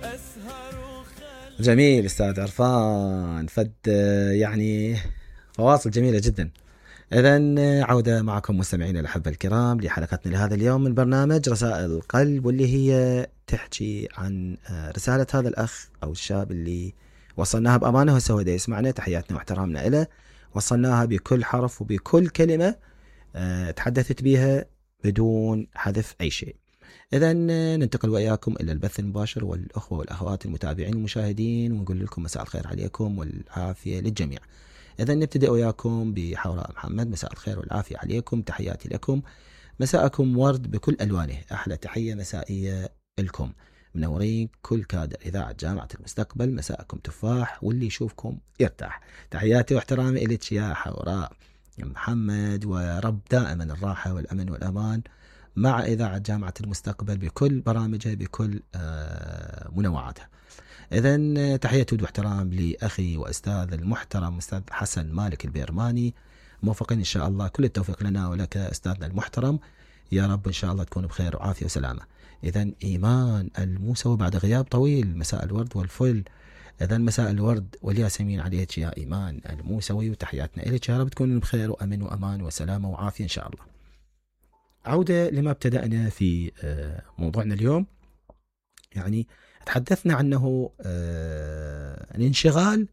جميل أستاذ عرفان يعني فواصل جميلة جدا. إذن عودة معكم مستمعين الأحبة الكرام لحلقتنا لهذا اليوم من برنامج رسائل القلب، واللي هي تحكي عن رسالة هذا الأخ أو الشاب اللي وصلناها بأمانة وسوى يسمعنا. تحياتنا واحترامنا له. وصلناها بكل حرف وبكل كلمة تحدثت بها بدون حذف أي شيء. إذن ننتقل وإياكم إلى البث المباشر والأخوة والأخوات المتابعين المشاهدين، ونقول لكم مساء الخير عليكم والعافية للجميع. إذن نبتدأ وإياكم بحوراء محمد. مساء الخير والعافية عليكم، تحياتي لكم، مساءكم ورد بكل ألوانه، أحلى تحية مسائية لكم، منورين كل كادر إذاعة جامعة المستقبل، مساءكم تفاح واللي يشوفكم يرتاح. تحياتي واحترامي إليك يا حوراء محمد، ورب دائما الراحة والأمن والأمان مع إذاعة جامعة المستقبل بكل برامجها بكل منوعاتها. إذن تحية واحترام لأخي وأستاذ المحترم أستاذ حسن مالك البيرماني، موفقين إن شاء الله، كل التوفيق لنا ولك أستاذنا المحترم، يا رب إن شاء الله تكون بخير وعافية وسلامة. إذن إيمان الموسوي بعد غياب طويل، مساء الورد والفل. إذن مساء الورد والياسمين عليك يا إيمان الموسوي، وتحياتنا إليك، يا رب تكون بخير وأمن وأمان وسلامة وعافية إن شاء الله. عودة لما ابتدأنا في موضوعنا اليوم. يعني تحدثنا عنه الانشغال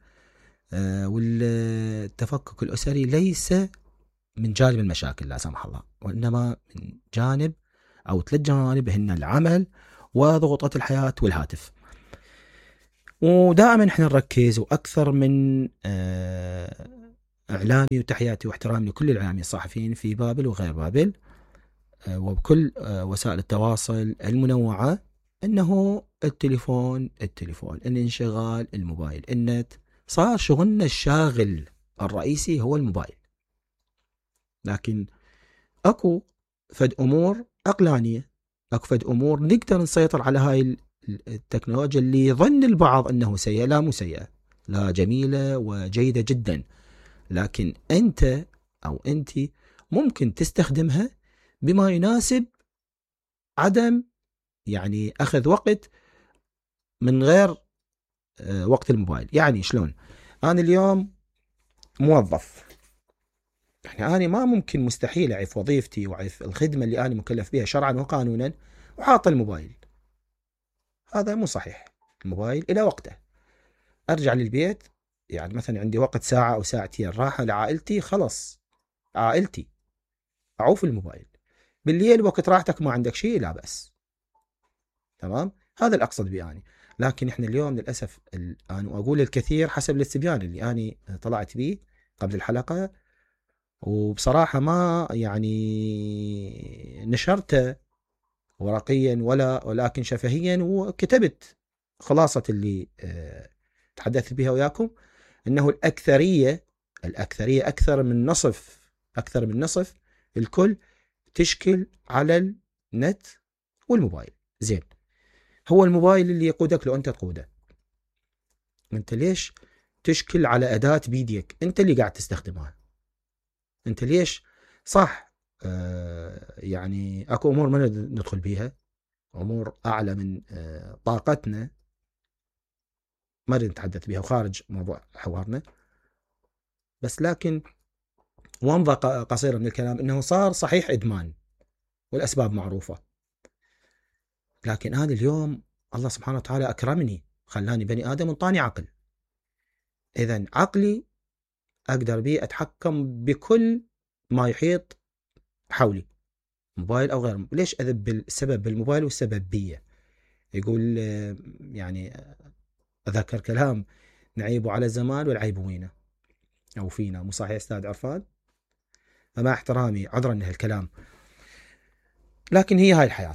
والتفكك الأسري ليس من جانب المشاكل لا سمح الله، وإنما من جانب أو 3 جوانب، هن العمل وضغوطات الحياة والهاتف. ودائما احنا نركز، وأكثر من إعلامي، وتحياتي واحترامي لكل الإعلاميين الصحفيين في بابل وغير بابل وبكل وسائل التواصل المنوعة، أنه التليفون الانشغال، الموبايل، النت، صار شغلنا الشاغل الرئيسي هو الموبايل. لكن أكو فد أمور عقلانية، أكو فد أمور نقدر نسيطر على هاي التكنولوجيا اللي يظن البعض أنه سيئة. لا، مو سيئة، لا، جميلة وجيدة جدا، لكن أنت أو أنت ممكن تستخدمها بما يناسب عدم يعني أخذ وقت من غير وقت الموبايل. يعني شلون؟ أنا اليوم موظف، يعني أنا ما ممكن، مستحيل أعرف وظيفتي وأعرف الخدمة اللي أنا مكلف بها شرعا وقانونا وحاط الموبايل. هذا مو صحيح. الموبايل إلى وقته، أرجع للبيت، يعني مثلا عندي وقت ساعة أو ساعتين راحة لعائلتي، خلص عائلتي، أعوف الموبايل. بالليل وقت راحتك ما عندك شيء، لا بأس، تمام، هذا الأقصد بياني. لكن إحنا اليوم للأسف أنا أقول الكثير حسب الاستبيان اللي أنا طلعت به قبل الحلقة، وبصراحة ما يعني نشرته ورقيا ولكن شفهيا، وكتبت خلاصة اللي تحدثت بها وياكم، أنه الأكثرية أكثر من نصف الكل تشكل على النت والموبايل. زين، هو الموبايل اللي يقودك لو أنت تقوده. أنت ليش تشكل على أداة بيديك؟ أنت اللي قاعد تستخدمها، أنت ليش؟ صح، يعني أكو أمور ما ندخل بيها، أمور أعلى من طاقتنا ما نتحدث بها وخارج موضوع حوارنا، بس لكن ومضة قصيرة من الكلام أنه صار صحيح إدمان والأسباب معروفة. لكن أنا اليوم الله سبحانه وتعالى أكرمني، خلاني بني آدم وانطاني عقل. إذن عقلي أقدر بيه أتحكم بكل ما يحيط حولي، موبايل أو غير. ليش أذب السبب بالموبايل والسبب بيه؟ يقول يعني أذكر كلام نعيب على الزمان والعيب وينه أو فينا، مو صحيح أستاذ عرفان؟ فما احترامي عذرا لهالكلام، لكن هي هاي الحياة،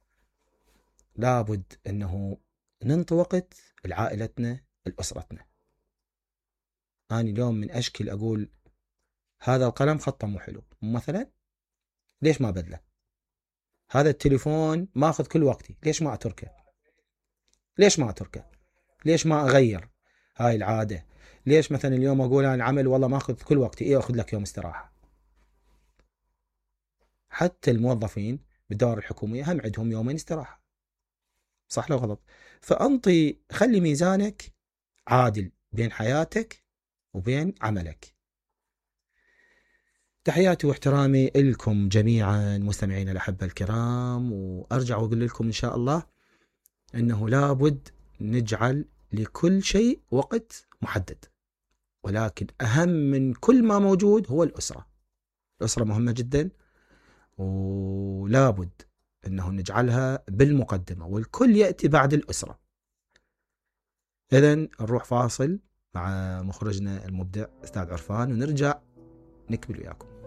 لابد أنه ننطي وقت لعائلتنا لأسرتنا. أنا اليوم من أشكل أقول هذا القلم خطه مو حلو مثلا، ليش ما بدله؟ هذا التليفون ماخذ كل وقتي، ليش ما أتركه؟ ليش ما أغير هاي العادة؟ ليش مثلا اليوم أقول أنا العمل والله ماخذ كل وقتي، إيه أخذ لك يوم استراحة؟ حتى الموظفين بالدوائر الحكومية هم عندهم يومين استراحة، صح لو غلط؟ فأنطي خلي ميزانك عادل بين حياتك وبين عملك. تحياتي واحترامي لكم جميعا مستمعين الأحبة الكرام، وأرجع وأقول لكم إن شاء الله أنه لابد نجعل لكل شيء وقت محدد، ولكن أهم من كل ما موجود هو الأسرة. الأسرة مهمة جدا، ولابد أنه نجعلها بالمقدمة، والكل يأتي بعد الأسرة. إذن نروح فاصل مع مخرجنا المبدع أستاذ عرفان، ونرجع نكمل وياكم.